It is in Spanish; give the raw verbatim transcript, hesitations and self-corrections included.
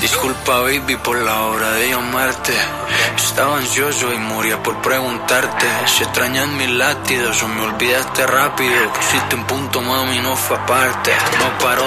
Disculpa, baby, por la hora de llamarte. Estaba ansioso y moría por preguntarte si extrañan mis latidos o me olvidaste rápido. Pusiste un punto, mami, no fue aparte. No paro